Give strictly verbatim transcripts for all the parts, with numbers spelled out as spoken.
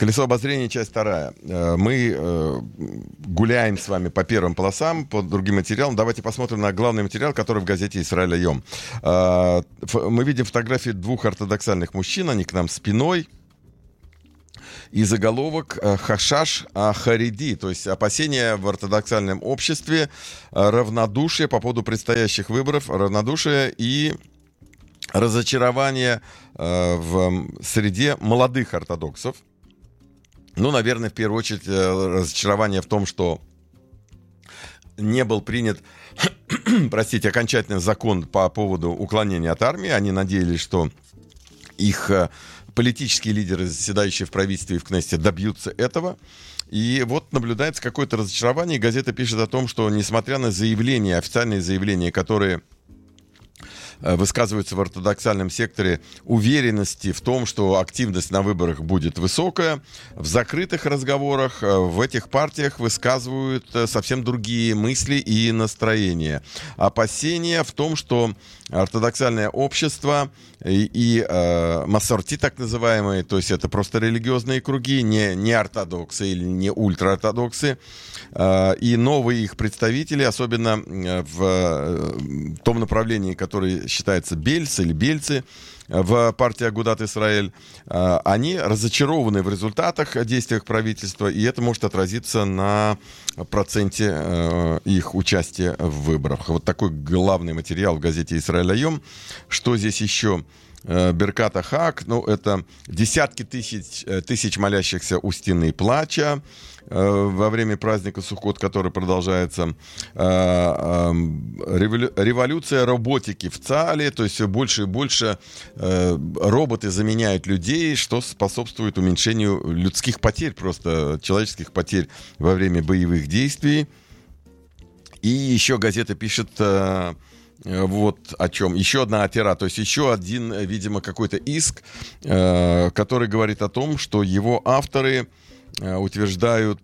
Колесо обозрения, часть вторая. Мы гуляем с вами по первым полосам, по другим материалам. Давайте посмотрим на главный материал, который в газете «Исраэль Айом». Мы видим фотографии двух ортодоксальных мужчин, они к нам спиной. И заголовок «Хашаш Хариди», то есть опасения в ортодоксальном обществе, равнодушие по поводу предстоящих выборов, равнодушие и разочарование в среде молодых ортодоксов. Ну, наверное, в первую очередь разочарование в том, что не был принят, простите, окончательный закон по поводу уклонения от армии. Они надеялись, что их политические лидеры, заседающие в правительстве и в Кнессете, добьются этого. И вот наблюдается какое-то разочарование. Газета пишет о том, что несмотря на заявления, официальные заявления, которые высказываются в ортодоксальном секторе, уверенности в том, что активность на выборах будет высокая, в закрытых разговорах в этих партиях высказывают совсем другие мысли и настроения. Опасения в том, что ортодоксальное общество и, и э, массорти, так называемые, то есть это просто религиозные круги, не, не ортодоксы или не ультраортодоксы, э, и новые их представители, особенно в, в том направлении, которое считается бельцы или бельцы в партии Агудат Исраэль, они разочарованы в результатах действий правительства, и это может отразиться на проценте их участия в выборах. Вот такой главный материал в газете «Исраэль Айом». Что здесь еще? Беркат Ахак, ну, это десятки тысяч, тысяч молящихся у стены плача во время праздника Суккот, который продолжается. Революция роботики в ЦАЛе, то есть все больше и больше роботы заменяют людей, что способствует уменьшению людских потерь, просто человеческих потерь во время боевых действий. И еще газета пишет вот о чем. Еще одна афера, то есть еще один, видимо, какой-то иск, который говорит о том, что его авторы утверждают,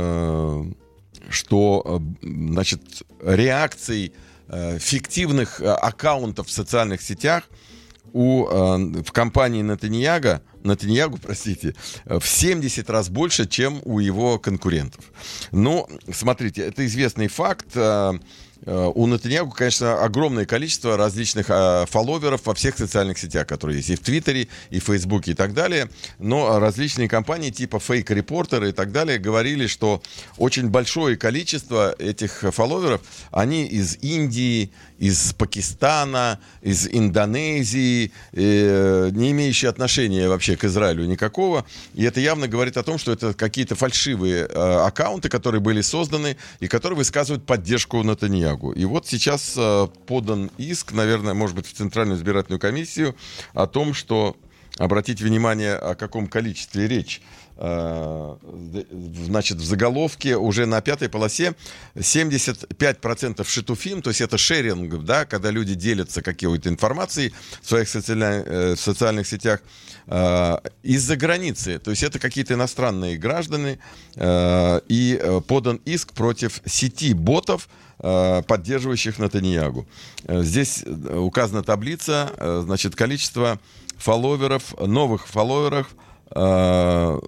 что, значит, реакцией фиктивных аккаунтов в социальных сетях у, в компании Нетаньяго, Нетаньягу, простите, в семьдесят раз больше, чем у его конкурентов. Но, смотрите, это известный факт. У Нетаньягу, конечно, огромное количество различных э, фолловеров во всех социальных сетях, которые есть и в Твиттере, и в Фейсбуке, и так далее. Но различные компании типа Fake Reporter и так далее говорили, что очень большое количество этих фолловеров, они из Индии, из Пакистана, из Индонезии, э, не имеющие отношения вообще к Израилю никакого. И это явно говорит о том, что это какие-то фальшивые э, аккаунты, которые были созданы и которые высказывают поддержку Нетаньягу. И вот сейчас э, подан иск, наверное, может быть, в Центральную избирательную комиссию о том, что, обратите внимание, о каком количестве речь. Э, значит, в заголовке уже на пятой полосе семьдесят пять процентов шитуфим, то есть это шеринг, да, когда люди делятся какой-то информацией в своих социальных, э, в социальных сетях э, из-за границы. То есть это какие-то иностранные граждане, э, и э, подан иск против сети ботов, поддерживающих Нетаньягу. Здесь указана таблица, значит, количество фолловеров, новых фолловеров в,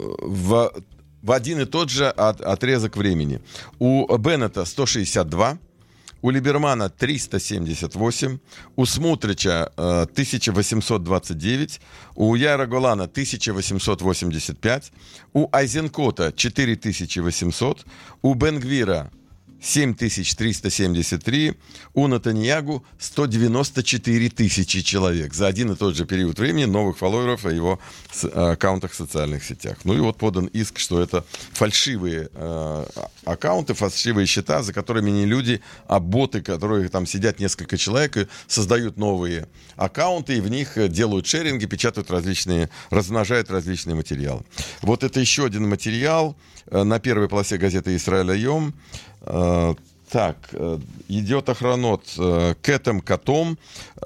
в один и тот же от, отрезок времени. У Беннета сто шестьдесят два, у Либермана триста семьдесят восемь, у Смутрича э, тысяча восемьсот двадцать девять, у Яира Голана тысяча восемьсот восемьдесят пять, у Айзенкота четыре тысячи восемьсот, у Бен-Гвира семь тысяч триста семьдесят три, у Нетаньягу сто девяносто четыре тысячи человек за один и тот же период времени новых фолловеров о его аккаунтах в социальных сетях. Ну и вот подан иск, что это фальшивые э, аккаунты, фальшивые счета, за которыми не люди, а боты, которые там сидят несколько человек и создают новые аккаунты, и в них делают шеринги, печатают различные, размножают различные материалы. Вот это еще один материал на первой полосе газеты «Исраэль Айом». Так, идет охранот Кетем Котом.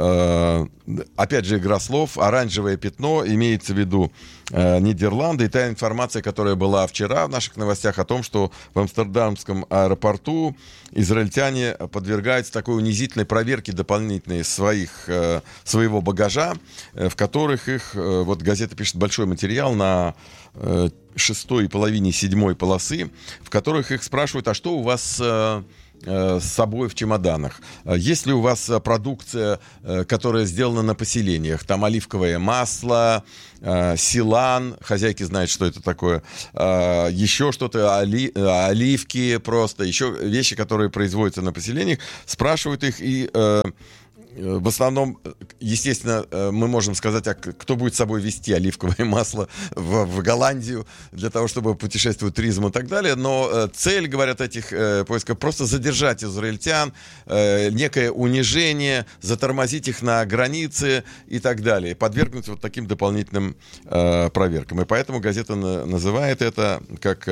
Опять же, игра слов. Оранжевое пятно. Имеется в виду Нидерланды. И та информация, которая была вчера в наших новостях о том, что в Амстердамском аэропорту израильтяне подвергаются такой унизительной проверке дополнительной своих, своего багажа, в которых их, вот газета пишет большой материал на шестой половине седьмой полосы, в которых их спрашивают, а что у вас э, э, с собой в чемоданах? Есть ли у вас продукция, э, которая сделана на поселениях? Там оливковое масло, э, силан, хозяйки знают, что это такое, э, еще что-то, оли, оливки просто, еще вещи, которые производятся на поселениях, спрашивают их и... Э, В основном, естественно, мы можем сказать, а кто будет с собой везти оливковое масло в, в Голландию для того, чтобы путешествовать, туризм и так далее. Но цель, говорят, этих поисков просто задержать израильтян, некое унижение, затормозить их на границе и так далее, подвергнуть вот таким дополнительным проверкам. И поэтому газета называет это как...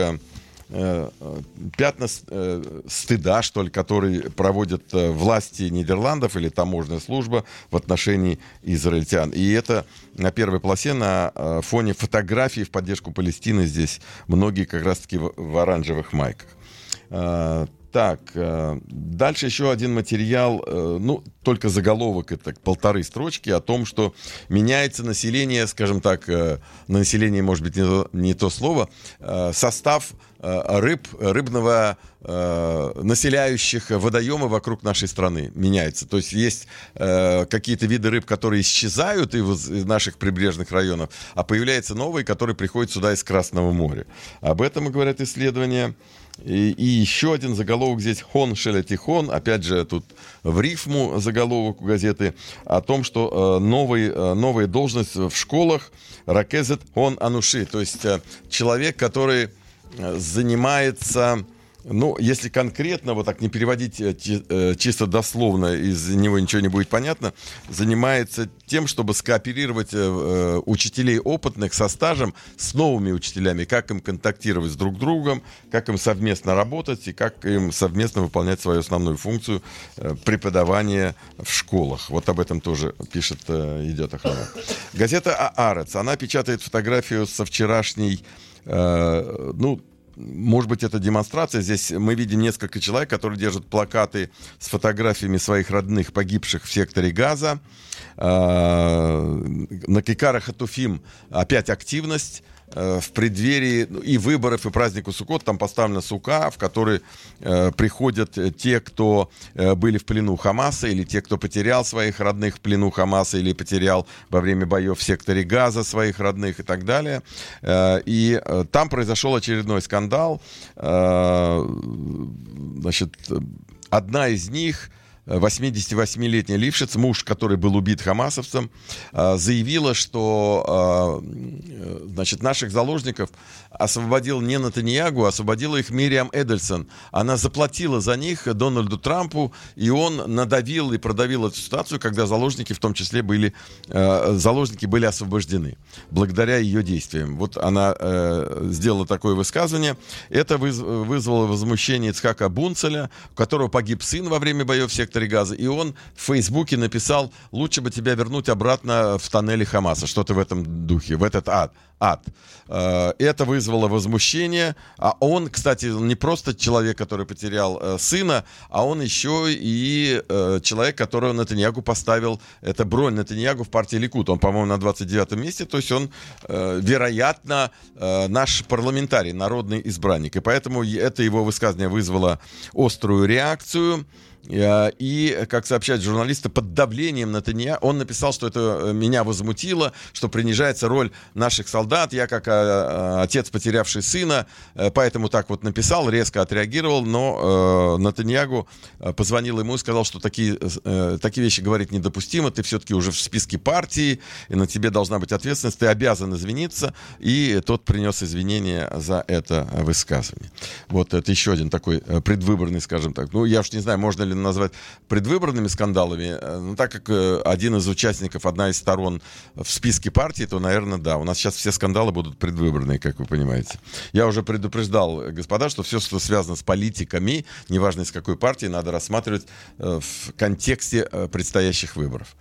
пятна стыда, что ли, который проводят власти Нидерландов или таможенная служба в отношении израильтян. И это на первой полосе на фоне фотографий в поддержку Палестины. Здесь многие как раз-таки в, в оранжевых майках. Так, дальше еще один материал, ну, только заголовок, это полторы строчки, о том, что меняется население, скажем так, население, может быть, не то, не то слово, состав рыб, рыбного населяющих водоемы вокруг нашей страны меняется. То есть есть какие-то виды рыб, которые исчезают из наших прибрежных районов, а появляются новые, которые приходят сюда из Красного моря. Об этом говорят исследования. И, и еще один заголовок здесь «Хон шелетихон», опять же, тут в рифму заголовок у газеты, о том, что э, новый, э, новая должность в школах «Ракезет хон ануши», то есть э, человек, который э, занимается... Ну, если конкретно, вот так не переводить чисто дословно, из него ничего не будет понятно, занимается тем, чтобы скооперировать учителей опытных со стажем с новыми учителями, как им контактировать с друг другом, как им совместно работать и как им совместно выполнять свою основную функцию преподавания в школах. Вот об этом тоже пишет «Идет охрана». Газета «Аарец», она печатает фотографию со вчерашней, ну, может быть, это демонстрация. Здесь мы видим несколько человек, которые держат плакаты с фотографиями своих родных, погибших в секторе Газа. На Кикара Хатуфим опять активность. В преддверии и выборов, и празднику Суккот там поставлена сука, в которой э, приходят те, кто э, были в плену Хамаса, или те, кто потерял своих родных в плену Хамаса, или потерял во время боев в секторе Газа своих родных и так далее. Э, и э, там произошел очередной скандал. Э, значит, одна из них... восьмидесятивосьмилетняя Лившиц, муж, который был убит хамасовцем, заявила, что, значит, наших заложников освободил не Нетаньягу, а освободила их Мириам Эдельсон. Она заплатила за них Дональду Трампу, и он надавил и продавил эту ситуацию, когда заложники, в том числе, были, заложники были освобождены благодаря ее действиям. Вот она сделала такое высказывание. Это вызвало возмущение Ицхака Бунцеля, у которого погиб сын во время боев в секторе Газа, и он в Фейсбуке написал: лучше бы тебя вернуть обратно в тоннели Хамаса, что-то в этом духе, в этот ад. ад. Это вызвало возмущение, а он, кстати, не просто человек, который потерял сына, а он еще и человек, которого Нетаньягу поставил, это бронь Нетаньягу в партии Ликуд, он, по-моему, на двадцать девятом месте, то есть он, вероятно, наш парламентарий, народный избранник, и поэтому это его высказывание вызвало острую реакцию. И, как сообщают журналисты, под давлением Нетаньяху, он написал, что это меня возмутило, что принижается роль наших солдат, я как а, отец, потерявший сына, поэтому так вот написал, резко отреагировал, но э, Нетаньяху позвонил ему и сказал, что такие, э, такие вещи говорить недопустимо, ты все-таки уже в списке партии, и на тебе должна быть ответственность, ты обязан извиниться, и тот принес извинения за это высказывание. Вот это еще один такой предвыборный, скажем так, ну я уж не знаю, можно ли назвать предвыборными скандалами, но так как один из участников, одна из сторон в списке партии, то, наверное, да. У нас сейчас все скандалы будут предвыборные, как вы понимаете. Я уже предупреждал, господа, что все, что связано с политиками, неважно из какой партии, надо рассматривать в контексте предстоящих выборов.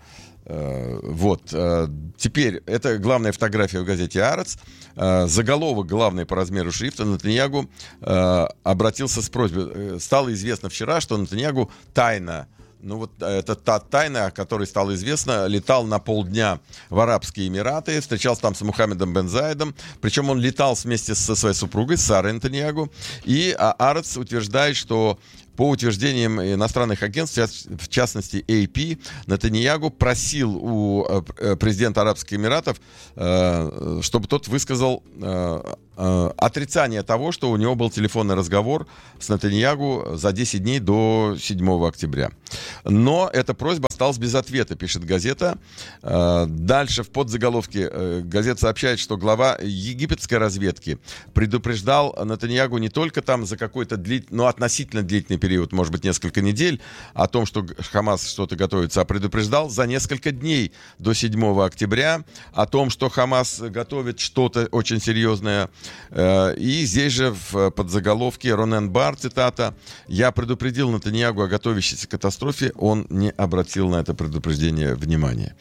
Вот. Теперь, это главная фотография в газете «Аарец». Заголовок главный по размеру шрифта. Нетаньягу обратился с просьбой. Стало известно вчера, что Нетаньягу тайно ну вот это та тайна, о которой стало известно, летал на полдня в Арабские Эмираты, встречался там с Мухаммедом бен Заидом, причем он летал вместе со своей супругой Сарой Нетаньягу, и Аарец утверждает, что по утверждениям иностранных агентств, в частности эй пи, Нетаньягу просил у президента Арабских Эмиратов, чтобы тот высказал отрицание того, что у него был телефонный разговор с Нетаньягу за десять дней до седьмого октября. Но эта просьба осталась без ответа, пишет газета. Дальше в подзаголовке газета сообщает, что глава египетской разведки предупреждал Нетаньягу не только там за какой-то длительный, но относительно длительный период, может быть, несколько недель, о том, что Хамас что-то готовится, а предупреждал за несколько дней до седьмого октября о том, что Хамас готовит что-то очень серьезное. И здесь же в подзаголовке Ронен Бар, цитата: «Я предупредил Нетаньягу о готовящейся катастрофе, он не обратил на это предупреждение внимания».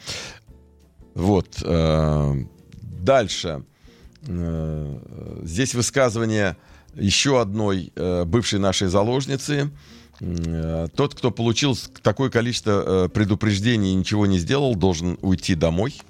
Вот. Дальше. Здесь высказывание еще одной бывшей нашей заложницы. Тот, кто получил такое количество предупреждений и ничего не сделал, должен уйти домой.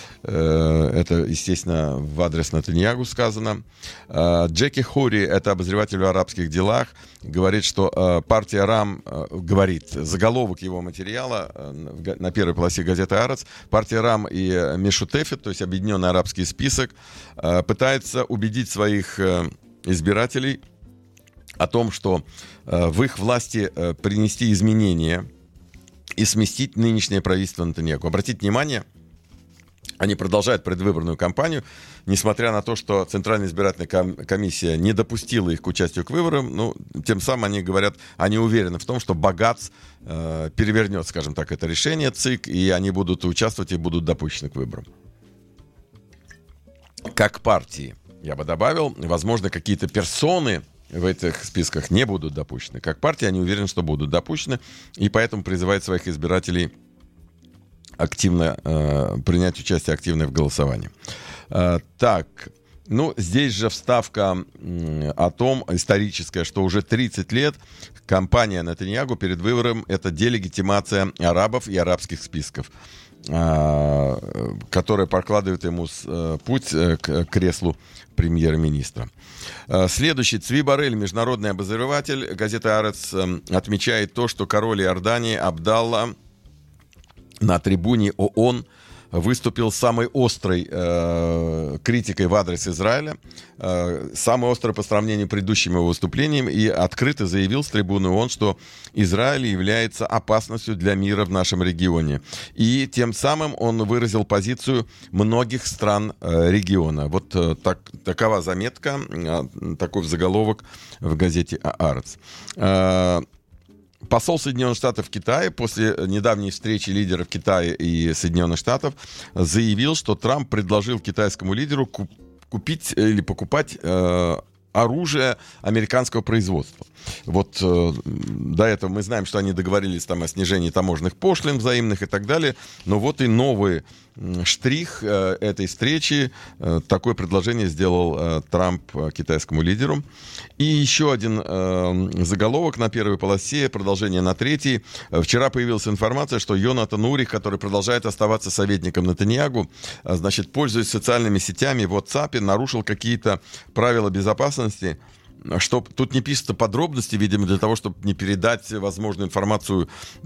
Это, естественно, в адрес Нетаньягу сказано. Джеки Хори, это обозреватель в арабских делах, говорит, что партия Рам, говорит, заголовок его материала на первой полосе газеты «Аарец», партия Рам и Мешутефет, то есть Объединенный арабский список, пытается убедить своих избирателей о том, что в их власти принести изменения и сместить нынешнее правительство Нетаньягу. Обратите внимание, они продолжают предвыборную кампанию, несмотря на то, что Центральная избирательная комиссия не допустила их к участию к выборам. Ну, тем самым они говорят, они уверены в том, что Багац э, перевернет, скажем так, это решение ЦИК, и они будут участвовать и будут допущены к выборам. Как партии, я бы добавил, возможно, какие-то персоны в этих списках не будут допущены. Как партии они уверены, что будут допущены, и поэтому призывают своих избирателей активно э, принять участие активно в голосовании. Э, так, ну, здесь же вставка э, о том, историческая, что уже тридцать лет кампания Нетаньягу перед выбором — это делегитимация арабов и арабских списков, э, которая прокладывает ему э, путь э, к креслу премьер-министра. Э, следующий. Цви Барель, международный обозреватель газеты «Аарец», э, отмечает то, что король Иордании Абдалла на трибуне ООН выступил самой острой э, критикой в адрес Израиля, э, самой острой по сравнению с предыдущими его выступлениями, и открыто заявил с трибуны ООН, что Израиль является опасностью для мира в нашем регионе. И тем самым он выразил позицию многих стран э, региона. Вот э, так, такова заметка, э, такой заголовок в газете «Аарец». Э, Посол Соединенных Штатов в Китае после недавней встречи лидеров Китая и Соединенных Штатов заявил, что Трамп предложил китайскому лидеру купить или покупать э, оружие американского производства. Вот э, до этого мы знаем, что они договорились там о снижении таможенных пошлин взаимных и так далее. Но вот и новый э, штрих э, этой встречи. Э, такое предложение сделал э, Трамп э, китайскому лидеру. И еще один э, заголовок на первой полосе, продолжение на третьей. Вчера появилась информация, что Йонатан Урих, который продолжает оставаться советником Нетаньягу, э, значит, пользуясь социальными сетями в WhatsApp, нарушил какие-то правила безопасности. Что тут не пишется подробности, видимо, для того, чтобы не передать возможную информацию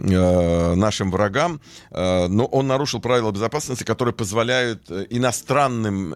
э, нашим врагам, э, но он нарушил правила безопасности, которые позволяют иностранным,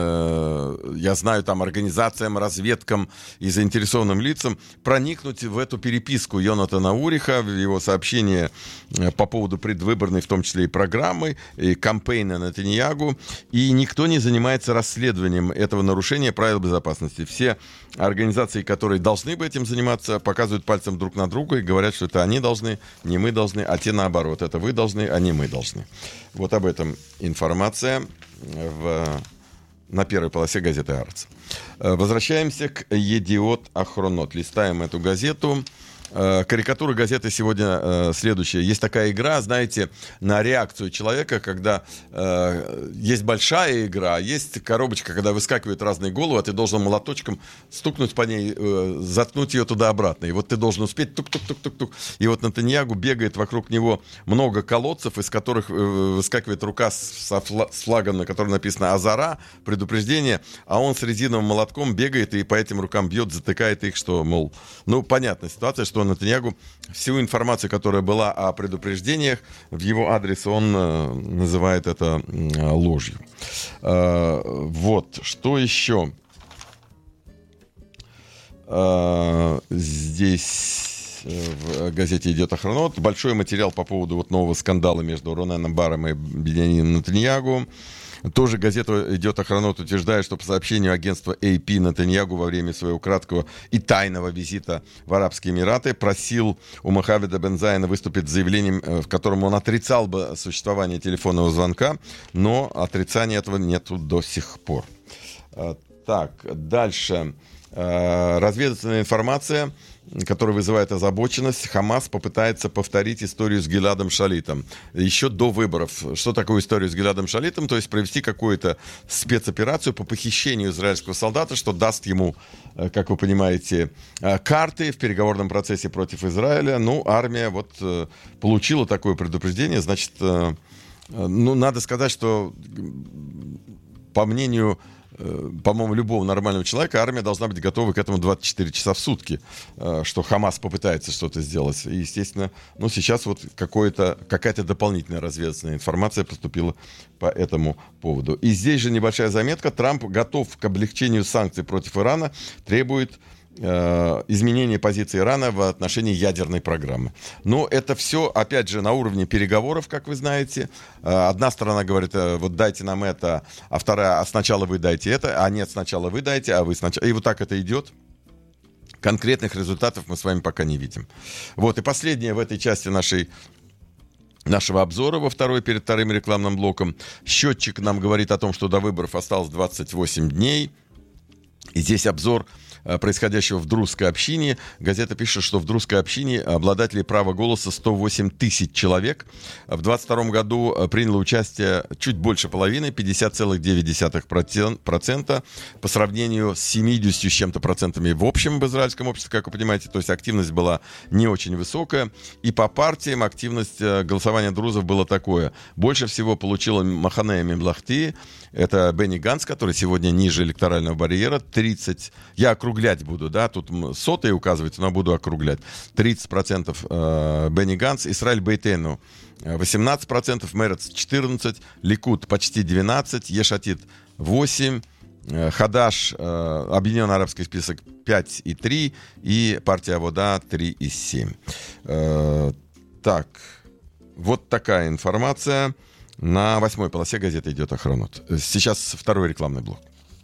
э, я знаю, там, организациям, разведкам и заинтересованным лицам проникнуть в эту переписку Йонатана Уриха, в его сообщения по поводу предвыборной, в том числе и программы, и кампейна Нетаньягу, и никто не занимается расследованием этого нарушения правил безопасности. Все организации, которые должны бы этим заниматься, показывают пальцем друг на друга и говорят, что это они должны, не мы должны, а те наоборот. Это вы должны, а не мы должны. Вот об этом информация в, на первой полосе газеты «Аарец». Возвращаемся к «Едиот Ахронот». Листаем эту газету. Карикатура газеты сегодня э, следующая. Есть такая игра, знаете, на реакцию человека, когда э, есть большая игра, есть коробочка, когда выскакивают разные головы, а ты должен молоточком стукнуть по ней, э, заткнуть ее туда-обратно. И вот ты должен успеть тук-тук-тук-тук-тук. И вот Нетаньягу бегает вокруг него много колодцев, из которых э, выскакивает рука с, с флагом, на котором написано «Азара», предупреждение, а он с резиновым молотком бегает и по этим рукам бьет, затыкает их, что, мол, ну, понятная ситуация, что Нетаньягу всю информацию, которая была о предупреждениях в его адрес, он э, называет это э, ложью. Э, вот, что еще? Э, здесь э, в газете «Идет Ахронот» большой материал по поводу вот нового скандала между Ронаном Баром и Биньямином Нетаньягу. Тоже газета «Идет Ахронот» утверждает, что по сообщению агентства эй пи Нетаньягу во время своего краткого и тайного визита в Арабские Эмираты просил у Мохаммеда бен Зайена выступить с заявлением, в котором он отрицал бы существование телефонного звонка, но отрицания этого нету до сих пор. Так, дальше. Разведывательная информация, которая вызывает озабоченность. Хамас попытается повторить историю с Гиладом Шалитом еще до выборов. Что такое история с Гиладом Шалитом? То есть провести какую-то спецоперацию по похищению израильского солдата, что даст ему, как вы понимаете, карты в переговорном процессе против Израиля. Ну, армия вот получила такое предупреждение. Значит, ну, надо сказать, что по мнению, по-моему, любого нормального человека, армия должна быть готова к этому двадцать четыре часа в сутки, что Хамас попытается что-то сделать. И, естественно, ну, сейчас вот какое-то, какая-то дополнительная разведывательная информация поступила по этому поводу. И здесь же небольшая заметка. Трамп готов к облегчению санкций против Ирана, требует изменение позиции Ирана в отношении ядерной программы. Но это все, опять же, на уровне переговоров, как вы знаете. Одна сторона говорит, вот дайте нам это, а вторая, а сначала вы дайте это, а нет, сначала вы дайте, а вы сначала... И вот так это идет. Конкретных результатов мы с вами пока не видим. Вот, и последнее в этой части нашей нашего обзора, во второй, перед вторым рекламным блоком. Счетчик нам говорит о том, что до выборов осталось двадцать восемь дней. И здесь обзор происходящего в друзской общине. Газета пишет, что в друзской общине обладателей права голоса сто восемь тысяч человек. В двадцать втором году приняло участие чуть больше половины, пятьдесят целых девять десятых процента, по сравнению с семьдесят с чем-то процентами в общем в израильском обществе, как вы понимаете. То есть активность была не очень высокая. И по партиям активность голосования друзов было такое. Больше всего получила Махане Мемлахти. Это Бенни Ганц, который сегодня ниже электорального барьера. тридцать, я округлять буду, да, тут сотые указывается, но буду округлять. тридцать процентов э, Бенни Ганц, Исраэль Бейтену восемнадцать процентов, Мерец четырнадцать процентов, Ликуд почти двенадцать процентов, Ешатид восемь процентов, э, Хадаш, э, Объединенный арабский список пять и три процента и партия Авода три и семь процента. Э, так, вот такая информация. На восьмой полосе газеты «Идет Ахронот». Сейчас второй рекламный блок.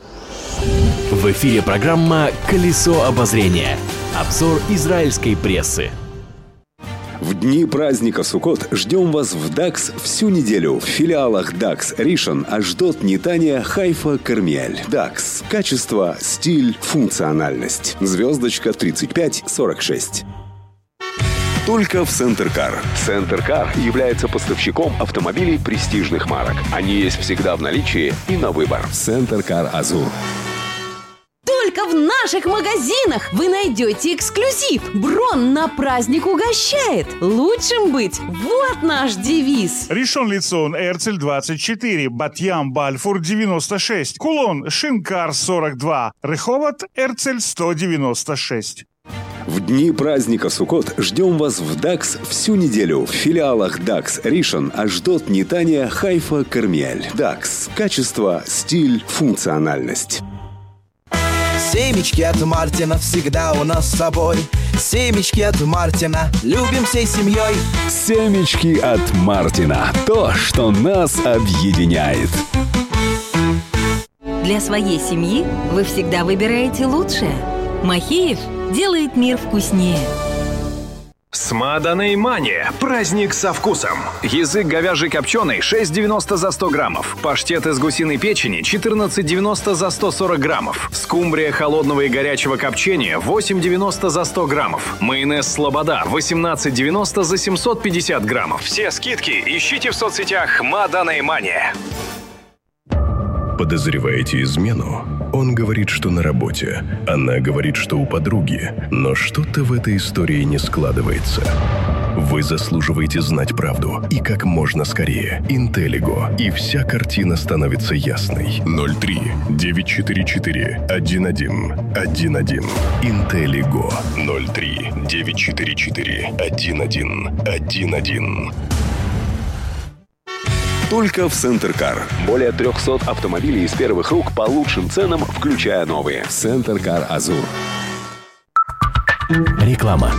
В эфире программа «Колесо обозрения». Обзор израильской прессы. В дни праздника Суккот ждем вас в дакс всю неделю. В филиалах дакс Ришон, Ашдот, Нетания, Хайфа, Кармиэль. дакс. Качество, стиль, функциональность. Звездочка тридцать пять сорок шесть. Только в Центркар. Центркар является поставщиком автомобилей престижных марок. Они есть всегда в наличии и на выбор. Центркар Азур. Только в наших магазинах вы найдете эксклюзив. Брон на праздник угощает. Лучшим быть. Вот наш девиз. Ришон Лицон, Эрцель двадцать четыре, Батьям, Бальфур девяносто шесть, Кулон, Шинкар сорок два, Реховат, Эрцель сто девяносто шесть. В дни праздника Суккот ждем вас в дакс всю неделю. В филиалах дакс Ришон, Ашдот, Нетания, Хайфа, Кармиэль. дакс. Качество, стиль, функциональность. Семечки от Мартина всегда у нас с собой. Семечки от Мартина любим всей семьей. Семечки от Мартина. То, что нас объединяет. Для своей семьи вы всегда выбираете лучшее. Махеев делает мир вкуснее. Смаданой мания. Праздник со вкусом. Язык говяжий копченый шесть девяносто за сто граммов. Паштет из гусиной печени четырнадцать девяносто за сто сорок граммов. Скумбрия холодного и горячего копчения восемь девяносто за сто граммов. Майонез Слобода восемнадцать девяносто за семьсот пятьдесят граммов. Все скидки ищите в соцсетях Смаданой мания. Подозреваете измену? Он говорит, что на работе. Она говорит, что у подруги. Но что-то в этой истории не складывается. Вы заслуживаете знать правду. И как можно скорее. Интеллиго. И вся картина становится ясной. ноль три девять четыре четыре один один один один. Интеллиго. ноль три девять четыре четыре один один один один. Только в Центр Кар. Более триста автомобилей из первых рук по лучшим ценам, включая новые. Центр Кар Азур. Реклама.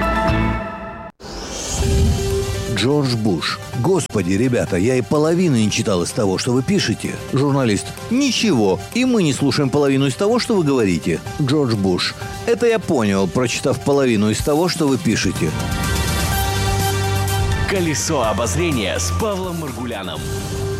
Джордж Буш. Господи, ребята, я и половины не читал из того, что вы пишете. Журналист. Ничего. И мы не слушаем половину из того, что вы говорите. Джордж Буш. Это я понял, прочитав половину из того, что вы пишете. Колесо обозрения с Павлом Маргуляном.